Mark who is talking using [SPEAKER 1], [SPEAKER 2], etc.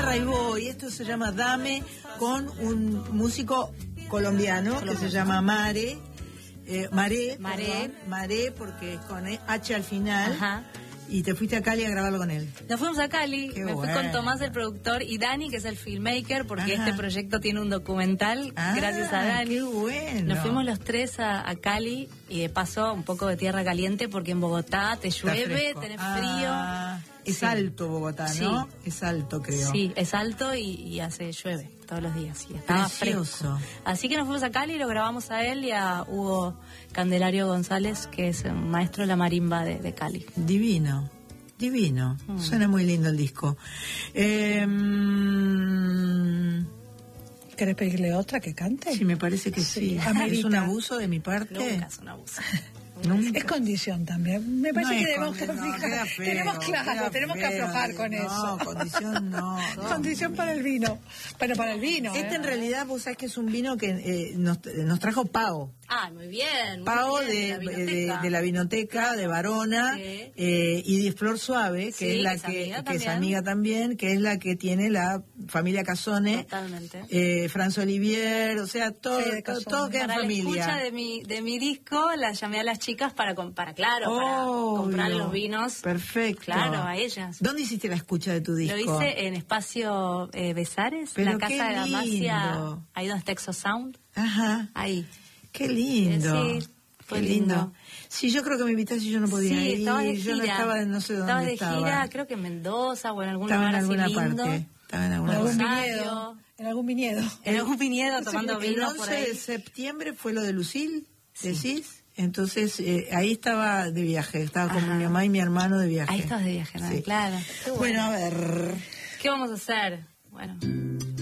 [SPEAKER 1] Raibó y esto se llama Dame, con un músico colombiano que se llama Maré, porque es con H al final.
[SPEAKER 2] Ajá.
[SPEAKER 1] Y te fuiste a Cali a grabarlo con él.
[SPEAKER 2] Nos fuimos a Cali,
[SPEAKER 1] Qué
[SPEAKER 2] me fui con Tomás, el productor, y Dani, que es el filmmaker, porque este proyecto tiene un documental, gracias a Dani.
[SPEAKER 1] ¡Qué bueno!
[SPEAKER 2] Nos fuimos los tres a Cali, y de paso un poco de tierra caliente, porque en Bogotá te llueve, tenés frío.
[SPEAKER 1] Es alto Bogotá, ¿no?
[SPEAKER 2] Sí.
[SPEAKER 1] Es alto, creo.
[SPEAKER 2] Sí, es alto y llueve todos los días. Y estaba fresco. Así que nos fuimos a Cali y lo grabamos a él y a Hugo Candelario González, que es un maestro de la marimba de Cali.
[SPEAKER 1] Divino, divino. Suena muy lindo el disco.
[SPEAKER 3] ¿Querés pedirle otra que cante?
[SPEAKER 1] Sí, me parece que sí. ¿Es un abuso de mi parte?
[SPEAKER 2] Nunca es un abuso.
[SPEAKER 1] Nunca.
[SPEAKER 3] Es condición también. Me parece que tenemos que aflojar con eso.
[SPEAKER 1] No, condición no.
[SPEAKER 3] Condición para el vino. Bueno, para el vino.
[SPEAKER 1] En realidad, vos sabés que es un vino que nos trajo Pao.
[SPEAKER 2] Ah, muy bien.
[SPEAKER 1] Pao
[SPEAKER 2] de
[SPEAKER 1] de la Vinoteca de Varona,
[SPEAKER 2] sí.
[SPEAKER 1] Y de Flor Suave, que es la que es amiga también, que es la que tiene la familia Casone.
[SPEAKER 2] Totalmente.
[SPEAKER 1] Franz Olivier, o sea, todo queda en familia.
[SPEAKER 2] Para la escucha de mi disco, la llamé a las chicas para comprar los vinos.
[SPEAKER 1] Perfecto.
[SPEAKER 2] Claro, a ellas.
[SPEAKER 1] ¿Dónde hiciste la escucha de tu disco?
[SPEAKER 2] Lo hice en Espacio Besares, la casa de Damasia, ahí donde está Exo Sound.
[SPEAKER 1] Ajá.
[SPEAKER 2] Ahí.
[SPEAKER 1] Qué lindo.
[SPEAKER 2] Sí, fue lindo.
[SPEAKER 1] Sí, yo creo que me invitaste y yo no podía ir.
[SPEAKER 2] Estabas de
[SPEAKER 1] yo
[SPEAKER 2] gira.
[SPEAKER 1] no sé dónde estaba.
[SPEAKER 2] De gira, creo que en Mendoza o en algún
[SPEAKER 1] lugar
[SPEAKER 2] así lindo.
[SPEAKER 1] Estaba en alguna parte.
[SPEAKER 3] En algún viñedo.
[SPEAKER 2] En algún viñedo tomando vino por ahí.
[SPEAKER 1] El 11 de septiembre fue lo de Lucille, ¿decís? Entonces, ahí estaba de viaje. Estaba con mi mamá y mi hermano de viaje.
[SPEAKER 2] Ahí estabas de viaje, ¿no?
[SPEAKER 1] Sí.
[SPEAKER 2] Claro.
[SPEAKER 1] Bueno, a ver.
[SPEAKER 2] ¿Qué vamos a hacer? Bueno...